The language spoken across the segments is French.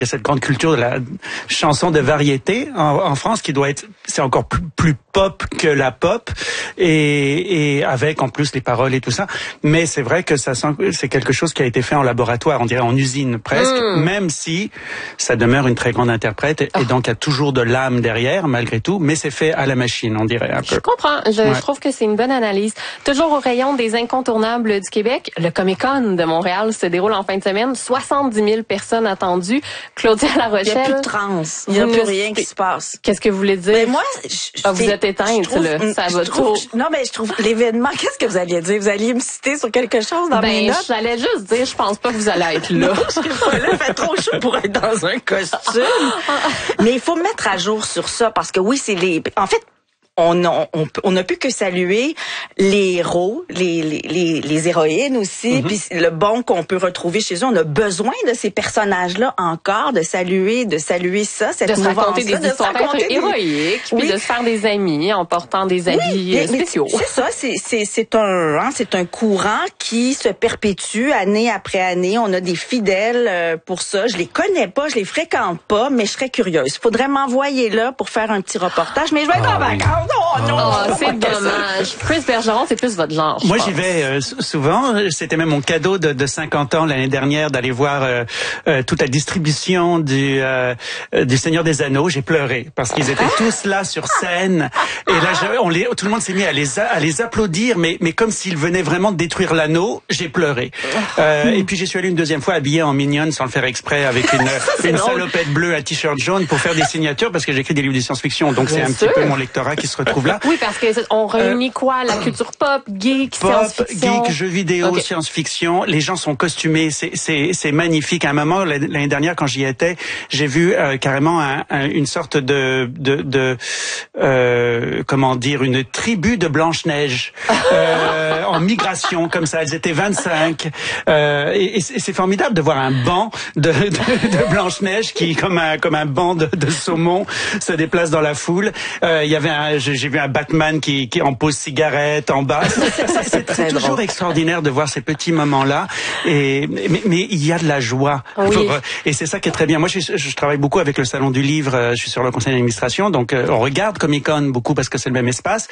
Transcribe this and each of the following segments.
Il y a cette grande culture de la chanson de variété en France qui doit être, c'est encore plus pop que la pop et avec en plus les paroles et tout ça. Mais c'est vrai que c'est quelque chose qui a été fait en laboratoire, on dirait en usine presque, même si ça demeure une très grande interprète et donc il y a toujours de l'âme derrière malgré tout, mais c'est fait à la machine, on dirait un peu. Je comprends. Je trouve que c'est une bonne analyse. Toujours au rayon des incontournables du Québec, le Comic-Con de Montréal se déroule en fin de semaine. 70 000 personnes attendues. Claudia Larochelle. Il n'y a plus de trans. Il n'y a plus rien qui se passe. Qu'est-ce que vous voulez dire? Mais moi, vous êtes éteinte, là. Ça va trop. Non, mais je trouve l'événement, qu'est-ce que vous alliez dire? Vous alliez me citer sur quelque chose dans mes notes? J'allais juste dire, je pense pas que vous allez être là. Non, je sais pas, là, il fait trop chaud pour être dans un costume. Mais il faut me mettre à jour sur ça parce que oui, en fait, on n'a pu que saluer les héros, les héroïnes aussi, puis le bon qu'on peut retrouver chez eux. On a besoin de ces personnages-là encore, de saluer ça, cette mouvance-là. De se raconter des histoires héroïques, puis oui. de se faire des amis en portant des habits spéciaux. C'est ça, c'est un courant qui se perpétue année après année. On a des fidèles pour ça. Je les connais pas, je les fréquente pas, mais je serais curieuse. Faudrait m'envoyer là pour faire un petit reportage, mais je vais être en vacances. C'est dommage. Chris Bergeron, c'est plus votre genre. Moi, j'y vais souvent. C'était même mon cadeau de 50 ans l'année dernière d'aller voir toute la distribution du Seigneur des Anneaux. J'ai pleuré parce qu'ils étaient tous là sur scène. Et là, tout le monde s'est mis à les applaudir, mais comme s'ils venaient vraiment de détruire l'anneau. J'ai pleuré. Et puis, j'y suis allé une deuxième fois habillé en mignonne sans le faire exprès avec une salopette bleue, un t-shirt jaune pour faire des signatures parce que j'écris des livres de science-fiction. Donc, c'est un petit peu mon lectorat qui se retrouve là. Oui, parce que on réunit quoi? La culture pop, geek, science-fiction? Geek, jeux vidéo, science-fiction. Les gens sont costumés, c'est magnifique. À un moment, l'année dernière, quand j'y étais, j'ai vu carrément une sorte comment dire, une tribu de Blanche-Neige en migration, comme ça. Elles étaient 25. Et c'est formidable de voir un banc de Blanche-Neige qui, comme un banc de saumon, se déplace dans la foule. Il y avait j'ai vu un Batman qui en pose cigarette en bas. C'est toujours extraordinaire de voir ces petits moments-là. Mais il y a de la joie. Oui. Et c'est ça qui est très bien. Moi, je travaille beaucoup avec le Salon du Livre. Je suis sur le conseil d'administration, donc on regarde Comic-Con beaucoup parce que c'est le même espace.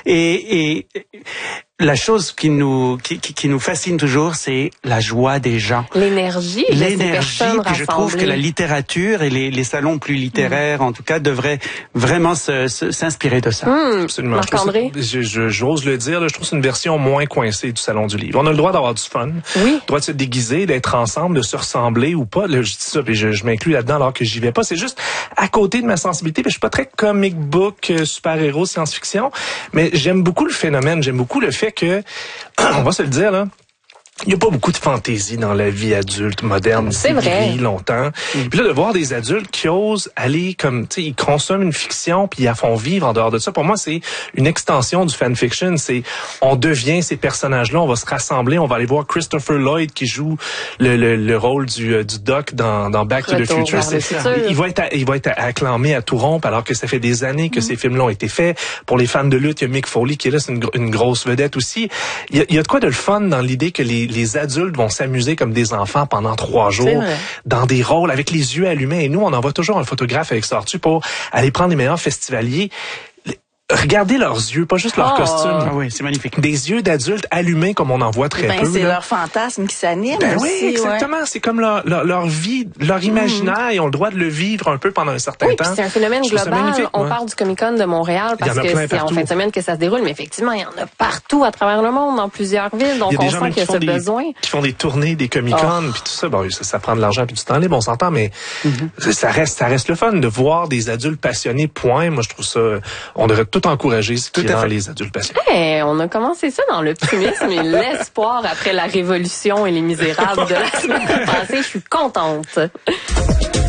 Et la chose qui nous fascine toujours, c'est la joie des gens. L'énergie. Puis je trouve que la littérature et les salons plus littéraires, en tout cas, devraient vraiment s'inspirer de ça. Absolument. Marc-André? J'ose le dire, là, je trouve que c'est une version moins coincée du Salon du Livre. On a le droit d'avoir du fun. Oui. Le droit de se déguiser, d'être ensemble, de se ressembler ou pas. Là, je dis ça, puis je m'inclus là-dedans alors que j'y vais pas. C'est juste à côté de ma sensibilité. Puis je suis pas très comic book, super-héros, science-fiction. Mais j'aime beaucoup le phénomène. J'aime beaucoup le fait que, on va se le dire, là, il y a pas beaucoup de fantaisie dans la vie adulte moderne. C'est vrai. Longtemps. Puis là, de voir des adultes qui osent aller comme, tu sais, ils consomment une fiction puis ils la font vivre en dehors de ça. Pour moi, c'est une extension du fanfiction. C'est, on devient ces personnages-là, on va se rassembler, on va aller voir Christopher Lloyd qui joue le rôle du Doc dans Back to the Future. Il va être acclamé à tout rompre alors que ça fait des années que ces films-là ont été faits. Pour les fans de lutte, il y a Mick Foley qui est là, c'est une grosse vedette aussi. Il y a de quoi de le fun dans l'idée que les adultes vont s'amuser comme des enfants pendant 3 jours dans des rôles avec les yeux allumés. Et nous, on envoie toujours un photographe avec Sortu pour aller prendre les meilleurs festivaliers. Regardez leurs yeux, pas juste leur costume. Ah oui, c'est magnifique. Des yeux d'adultes allumés comme on en voit très peu. C'est leur fantasme qui s'anime aussi. Oui, exactement. Ouais. C'est comme leur vie, leur imaginaire. Ils ont le droit de le vivre un peu pendant un certain temps. C'est un phénomène global. On parle du Comic-Con de Montréal parce que c'est en fin de semaine que ça se déroule. Mais effectivement, il y en a partout à travers le monde, dans plusieurs villes. Donc, on sent qu'il y a ce besoin. Qui font des tournées, des Comic-Con, puis tout ça. Bon, ça prend de l'argent puis du temps libre, on s'entend, mais ça reste le fun de voir des adultes passionnés. Point. Moi, je trouve ça, on devrait tout encourager qui rend les adultes passionnés. Hey, on a commencé ça dans l'optimisme et l'espoir après la Révolution et les Misérables de la semaine passée. Je suis contente.